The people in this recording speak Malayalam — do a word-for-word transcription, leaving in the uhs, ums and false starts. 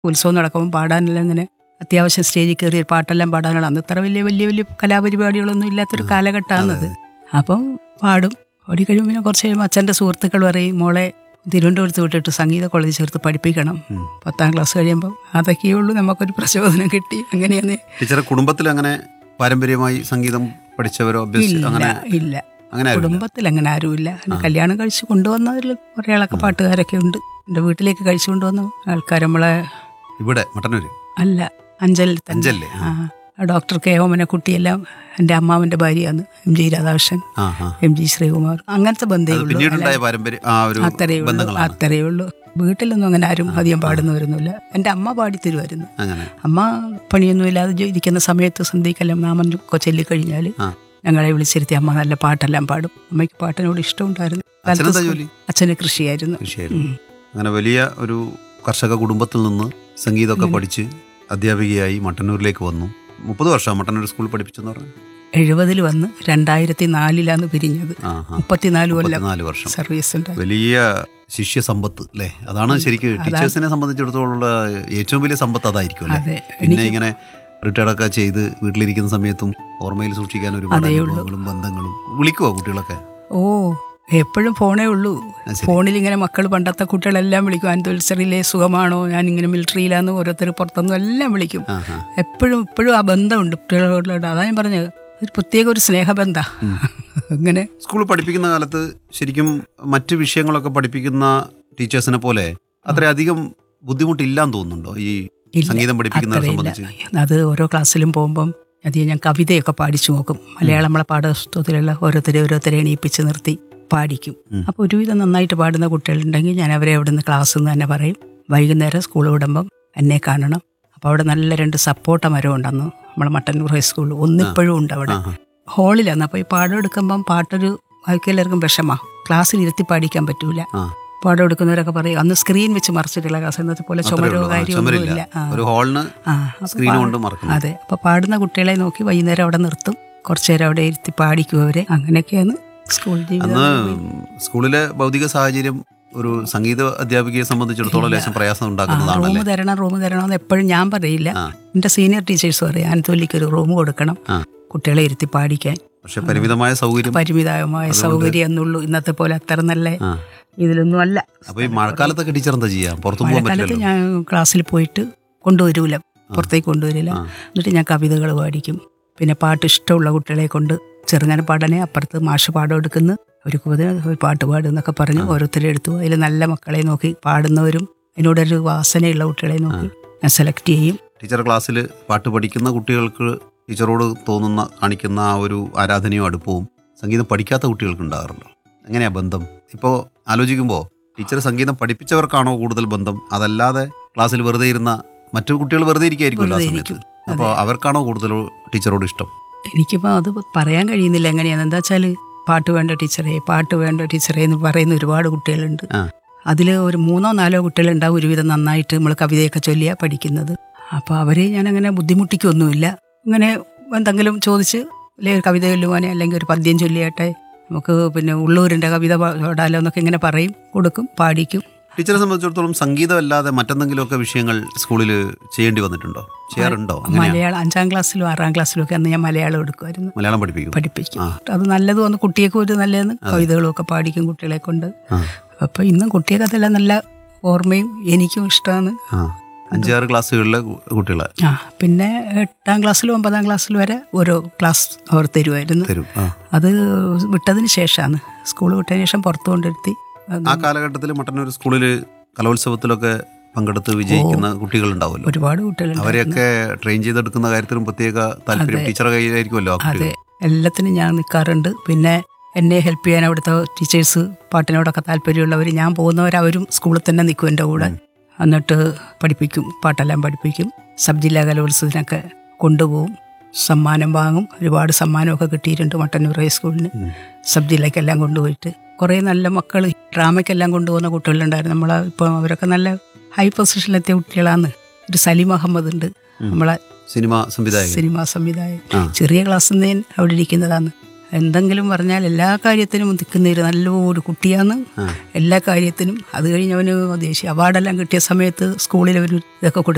ഉത്സവം നടക്കുമ്പോൾ പാടാനെല്ലാം ഇങ്ങനെ അത്യാവശ്യം സ്റ്റേജിൽ കയറി പാട്ടെല്ലാം പാടാനുള്ള അന്ന് ഇത്ര വലിയ വലിയ വലിയ കലാപരിപാടികളൊന്നും ഇല്ലാത്തൊരു കാലഘട്ടമാണത്. അപ്പം പാടും. ഓടി കഴിയുമ്പോൾ പിന്നെ കുറച്ച് കഴിയുമ്പോൾ അച്ഛൻ്റെ സുഹൃത്തുക്കൾ പറയും, മോളെ തിരുവനന്തപുരത്ത് വിട്ടിട്ട് സംഗീത കോളേജിൽ ചേർത്ത് പഠിപ്പിക്കണം. പത്താം ക്ലാസ് കഴിയുമ്പോൾ അതൊക്കെയേ ഉള്ളൂ നമുക്കൊരു പ്രചോദനം കിട്ടി. അങ്ങനെയാണ്. ടീച്ചറെ കുടുംബത്തിൽ അങ്ങനെ പാരമ്പര്യമായി സംഗീതം പഠിച്ചവരോ ഇല്ല ഇല്ല കുടുംബത്തിൽ അങ്ങനെ ആരുമില്ല. കല്യാണം കഴിച്ച് കൊണ്ടുവന്നതിൽ കുറേ ആളൊക്കെ പാട്ടുകാരൊക്കെ ഉണ്ട്. എൻ്റെ വീട്ടിലേക്ക് കഴിച്ചു കൊണ്ടുവന്ന ആൾക്കാർ നമ്മളെ ഇവിടെ മട്ടന്നൂർ അല്ല അഞ്ചലിൽ തന്നെ. ആ ഡോക്ടർ കെ ഓമന കുട്ടിയെല്ലാം എൻ്റെ അമ്മാവൻ്റെ ഭാര്യയാണ്. M G Radhakrishnan, M G Sreekumar, അങ്ങനത്തെ ബന്ധമേ ഉള്ളൂ. അത്രയേ ഉള്ളൂ അത്രയേ ഉള്ളൂ വീട്ടിലൊന്നും അങ്ങനെ ആരും അധികം പാടുന്നവരൊന്നുമില്ല. എൻ്റെ അമ്മ പാടിത്തരുമായിരുന്നു. അമ്മ പണിയൊന്നും ഇല്ലാതെ ഇരിക്കുന്ന സമയത്ത് സന്ധ്യക്കെല്ലാം നാമൻ ചൊല്ലിക്കഴിഞ്ഞാൽ ഞങ്ങളെ വിളിച്ചിരുത്തി അമ്മ നല്ല പാട്ടെല്ലാം പാടും. അമ്മയ്ക്ക് പാട്ടിനോട് ഇഷ്ടമുണ്ടായിരുന്നു. അച്ഛന് കൃഷിയായിരുന്നു. അങ്ങനെ വലിയ ഒരു കർഷക കുടുംബത്തിൽ നിന്ന് സംഗീതമൊക്കെ പഠിച്ച് അധ്യാപികയായി മട്ടന്നൂരിലേക്ക് വന്നു. മുപ്പത് വർഷം മട്ടന്നൂർ സ്കൂളിൽ പഠിപ്പിച്ചെന്ന് പറഞ്ഞു. എഴുപതിൽ വന്ന് രണ്ടായിരത്തി നാലിലാണ് പിരിഞ്ഞത്. മുപ്പത്തിനാല് കൊല്ലം വർഷം സർവീസ് ഉണ്ട്. വലിയ ശിഷ്യ സമ്പത്ത് അല്ലേ? അതാണ് ശരിക്കും ടീച്ചേഴ്സിനെ സംബന്ധിച്ചിടത്തോളം ഏറ്റവും വലിയ സമ്പത്ത് അതായിരിക്കും അല്ലേ? പിന്നെ ഇങ്ങനെ റിട്ടയർഡൊക്കെ ചെയ്ത് വീട്ടിലിരിക്കുന്ന സമയത്തും ഓർമ്മയിൽ സൂക്ഷിക്കാൻ ഒരുപാട് അനുഭവങ്ങളും ബന്ധങ്ങളും. വിളിക്കുവോ കുട്ടികളൊക്കെ? ഓ എപ്പോഴും ഫോണേ ഉള്ളൂ. ഫോണിൽ ഇങ്ങനെ മക്കൾ പണ്ടത്തെ കുട്ടികളെല്ലാം വിളിക്കും. ആൻതൊൽസറിയിലെ സുഖമാണോ, ഞാനിങ്ങനെ മിലിറ്ററിയിലാന്ന് ഓരോരുത്തർ പുറത്തുനിന്നും എല്ലാം വിളിക്കും. എപ്പോഴും ഇപ്പോഴും ആ ബന്ധമുണ്ട് കുട്ടികളോട്. അതാ ഞാൻ പറഞ്ഞത്, ഒരു പ്രത്യേക ഒരു സ്നേഹബന്ധ. അങ്ങനെ സ്കൂളിൽ പഠിപ്പിക്കുന്ന കാലത്ത് ശരിക്കും മറ്റു വിഷയങ്ങളൊക്കെ പഠിപ്പിക്കുന്ന ടീച്ചേഴ്സിനെ പോലെ അത്രയധികം ബുദ്ധിമുട്ടില്ലാന്ന് തോന്നുന്നുണ്ടോ ഈ സംഗീതം പഠിപ്പിക്കുന്നതിനെ സംബന്ധിച്ച്? അത് ഓരോ ക്ലാസ്സിലും പോകുമ്പം അധികം ഞാൻ കവിതയൊക്കെ പാടിച്ചു നോക്കും. മലയാളം നമ്മളെ പാഠപുസ്തകത്തിലുള്ള ഓരോരുത്തരെ ഓരോരുത്തരെ എണീപ്പിച്ച് നിർത്തി പാടിക്കും. അപ്പോൾ ഒരുവിധം നന്നായിട്ട് പാടുന്ന കുട്ടികളുണ്ടെങ്കിൽ ഞാൻ അവരെ അവിടെ നിന്ന് ക്ലാസ്സിൽ നിന്ന് തന്നെ പറയും, വൈകുന്നേരം സ്കൂൾ വിടുമ്പം എന്നെ കാണണം. അപ്പോൾ അവിടെ നല്ല രണ്ട് സപ്പോർട്ട മരം ഉണ്ടെന്ന് നമ്മളെ മട്ടന്നൂർ ഹൈസ്കൂളിൽ ഒന്നിപ്പോഴും ഉണ്ട് അവിടെ ഹാളിലാണ്. അപ്പോൾ ഈ പാഠം എടുക്കുമ്പം പാട്ടൊരു ബാക്കിയെല്ലാവർക്കും വിഷമമാണ്, ക്ലാസ്സിൽ ഇരുത്തി പാടിക്കാൻ പറ്റൂല. പാഠം എടുക്കുന്നവരൊക്കെ പറയും അന്ന് സ്ക്രീൻ വെച്ച് മറിച്ചിട്ടുള്ള ക്ലാസ് എന്നത്തെ പോലെ ചുമരോ കാര്യമൊന്നുമില്ല. അതെ. അപ്പോൾ പാടുന്ന കുട്ടികളെ നോക്കി വൈകുന്നേരം അവിടെ നിർത്തും, കുറച്ചു നേരം അവിടെ ഇരുത്തി പാടിക്കും അവരെ. അങ്ങനെയൊക്കെയാണ് സ്കൂൾ ജീവിതം. സ്കൂളിലെ ഭൗതിക സാഹചര്യം ഒരു സംഗീത അധ്യാപികയെ സംബന്ധിച്ചിടത്തോളം ലേശം പ്രയാസം ഉണ്ടാക്കുന്നതാണ്. റൂം തരണം റൂം തരണം എന്ന് എപ്പോഴും ഞാൻ പറയില്ല, എന്റെ സീനിയർ ടീച്ചേഴ്സ് പറയും ആൻതൊലിക്ക് ഒരു റൂം കൊടുക്കണം കുട്ടികളെ ഇരുത്തി പാടിക്കാൻ. പക്ഷെ പരിമിതമായ സൗകര്യം പരിമിതമായ സൗകര്യം എന്നുള്ളൂ. ഇന്നത്തെ പോലെ അത്ര നല്ല ഇതിലൊന്നും അല്ല. അപ്പൊ ഈ മഴക്കാലത്തൊക്കെ ടീച്ചർ എന്താ ചെയ്യാ? മഴക്കാലത്ത് ഞാൻ ക്ലാസ്സിൽ പോയിട്ട് കൊണ്ടുവരൂല, പുറത്തേക്ക് കൊണ്ടുവരില്ല. എന്നിട്ട് ഞാൻ കവിതകൾ പാടിക്കും. പിന്നെ പാട്ട് ഇഷ്ടമുള്ള കുട്ടികളെ കൊണ്ട് ചെറുങ്ങനെ പാടനെ അപ്പുറത്ത് മാഷ് പാടം എടുക്കുന്നു, ഒരു ഒരു പാട്ട് പാടും എന്നൊക്കെ പറഞ്ഞ് ഓരോരുത്തരെ എടുത്തു. അതിൽ നല്ല മക്കളെ നോക്കി പാടുന്നവരും അതിനോടൊരു വാസനയുള്ള കുട്ടികളെ നോക്കി ഞാൻ സെലക്ട് ചെയ്യും. ടീച്ചർ ക്ലാസ്സിൽ പാട്ട് പഠിക്കുന്ന കുട്ടികൾക്ക് ടീച്ചറോട് തോന്നുന്ന കാണിക്കുന്ന ആ ഒരു ആരാധനയും അടുപ്പവും സംഗീതം പഠിക്കാത്ത കുട്ടികൾക്ക് ഉണ്ടാകാറുണ്ടോ? എങ്ങനെയാ ബന്ധം? ഇപ്പോൾ ആലോചിക്കുമ്പോൾ ടീച്ചർ സംഗീതം പഠിപ്പിച്ചവർക്കാണോ കൂടുതൽ ബന്ധം, അതല്ലാതെ ക്ലാസ്സിൽ വെറുതെ ഇരുന്ന മറ്റു കുട്ടികൾ വെറുതെ ഇരിക്കുമായിരിക്കുമല്ലോ ആ സമയത്ത്, അപ്പോൾ അവർക്കാണോ കൂടുതൽ ടീച്ചറോട് ഇഷ്ടം? എനിക്കിപ്പോൾ അത് പറയാൻ കഴിയുന്നില്ല എങ്ങനെയാണ്. എന്താ വെച്ചാൽ പാട്ട് വേണ്ട ടീച്ചറെ പാട്ട് വേണ്ട ടീച്ചറെ എന്ന് പറയുന്ന ഒരുപാട് കുട്ടികളുണ്ട്. അതിൽ ഒരു മൂന്നോ നാലോ കുട്ടികളുണ്ടാവും ഒരുവിധം നന്നായിട്ട് നമ്മൾ കവിതയൊക്കെ ചൊല്ലിയാൽ പഠിക്കുന്നത്. അപ്പോൾ അവരെ ഞാനങ്ങനെ ബുദ്ധിമുട്ടിക്കൊന്നുമില്ല. ഇങ്ങനെ എന്തെങ്കിലും ചോദിച്ച് അല്ലെങ്കിൽ ഒരു കവിത ചൊല്ലുവാനേ അല്ലെങ്കിൽ ഒരു പദ്യം ചൊല്ലിയാട്ടെ, നമുക്ക് പിന്നെ ഉള്ളൂരിൻ്റെ കവിത പാടാലോ എന്നൊക്കെ ഇങ്ങനെ പറയും, കൊടുക്കും, പാടിക്കും. ടീച്ചറെ സംബന്ധിച്ചിടത്തോളം സംഗീതം അല്ലാതെ മറ്റെന്തെങ്കിലുമൊക്കെ വിഷയങ്ങൾ സ്കൂളിൽ ചെയ്യേണ്ടി വന്നിട്ടുണ്ടോ? ചെയ്യാറുണ്ടോ? മലയാളം അഞ്ചാം ക്ലാസ്സിലും ആറാം ക്ലാസ്സിലും ഒക്കെ അന്ന് ഞാൻ മലയാളം എടുക്കുമായിരുന്നു. മലയാളം പഠിപ്പിക്കും പഠിപ്പിക്കും അത് നല്ലത് വന്ന് കുട്ടിയൊക്കെ ഒരു നല്ലതെന്ന് കവിതകളും ഒക്കെ പാടിക്കും കുട്ടികളെ കൊണ്ട്. അപ്പോൾ ഇന്നും കുട്ടിയൊക്കെ അതെല്ലാം നല്ല ഓർമ്മയും എനിക്കും ഇഷ്ടമാണ്. അഞ്ചാറ് ക്ലാസ്സുകളിലെ കുട്ടികളെ ആ പിന്നെ എട്ടാം ക്ലാസ്സിലും ഒമ്പതാം ക്ലാസ്സിലും വരെ ഓരോ ക്ലാസ് അവർ തരുമായിരുന്നു. അത് വിട്ടതിന് ശേഷമാണ്, സ്കൂൾ വിട്ടതിന് ശേഷം പുറത്തു കൊണ്ടിരുത്തി. ആ കാലഘട്ടത്തിൽ മട്ടന്നൂർ സ്കൂളിൽ കലോത്സവത്തിലൊക്കെ പങ്കെടുത്ത് വിജയിക്കുന്ന കുട്ടികളുണ്ടാവുമല്ലോ, ഒരുപാട് കുട്ടികൾ. അവരെയൊക്കെ ട്രെയിൻ ചെയ്തെടുക്കുന്ന കാര്യത്തിലും പ്രത്യേക താല്പര്യം ടീച്ചറുടെ കയ്യിലായിരിക്കുമല്ലോ. അതെ, എല്ലാത്തിനും ഞാൻ നിൽക്കാറുണ്ട്. പിന്നെ എന്നെ ഹെൽപ്പ് ചെയ്യാൻ അവിടുത്തെ ടീച്ചേഴ്സ് പാട്ടിനോടൊക്കെ താല്പര്യമുള്ളവർ, ഞാൻ പോകുന്നവരവരും സ്കൂളിൽ തന്നെ നിൽക്കും എൻ്റെ കൂടെ. എന്നിട്ട് പഠിപ്പിക്കും, പാട്ടെല്ലാം പഠിപ്പിക്കും. സബ് ജില്ലാ കലോത്സവത്തിനൊക്കെ കൊണ്ടുപോകും, സമ്മാനം വാങ്ങും. ഒരുപാട് സമ്മാനമൊക്കെ കിട്ടിയിട്ടുണ്ട് മട്ടന്നൂർ ഹൈസ്കൂളിന്. സബ് ജില്ലയ്ക്കെല്ലാം കൊണ്ടുപോയിട്ട് കുറേ നല്ല മക്കൾ ഡ്രാമയ്ക്കെല്ലാം കൊണ്ടുപോകുന്ന കുട്ടികളുണ്ടായിരുന്നു. നമ്മളെ ഇപ്പോൾ അവരൊക്കെ നല്ല ഹൈ പൊസിഷനിലെത്തിയ കുട്ടികളാണ്. ഒരു സലീം അഹമ്മദ് ഉണ്ട്, നമ്മളെ സിനിമ സംവിധായകൻ സിനിമാ സംവിധായകൻ ചെറിയ ക്ലാസ്സിൽ നിന്ന് അവിടെ ഇരിക്കുന്നതാണ്. എന്തെങ്കിലും പറഞ്ഞാൽ എല്ലാ കാര്യത്തിനും നിൽക്കുന്ന ഒരു നല്ലൊരു കുട്ടിയാണ്, എല്ലാ കാര്യത്തിനും. അത് കഴിഞ്ഞ് അവന് ദേശീയ അവാർഡെല്ലാം കിട്ടിയ സമയത്ത് സ്കൂളിൽ അവർ ഇതൊക്കെ കൊടുത്തു.